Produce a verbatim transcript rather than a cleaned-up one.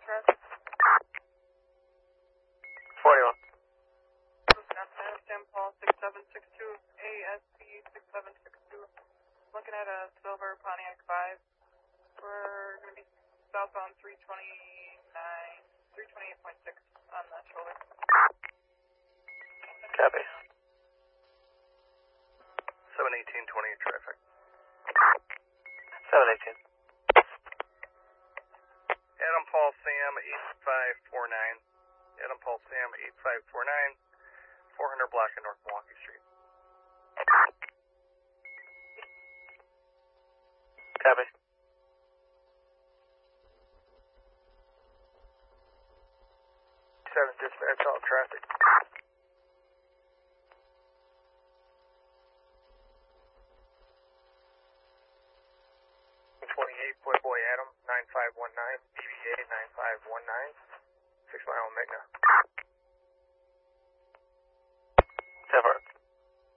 forty-one. Sam Paul six seven six two, A S P six seven six two. Looking at a silver Pontiac five. We're going to be southbound three twenty-nine, three twenty-eight point six on the shoulder. Copy. seven eighteen twenty traffic. seven eighteen. Adam Paul Sam eight five four nine. Adam Paul Sam eight five four nine. four hundred block of North Milwaukee Street. Copy. seven dispatch, all traffic. twenty-eight Playboy Adam nine five one nine, B B A nine five one nine, six mile.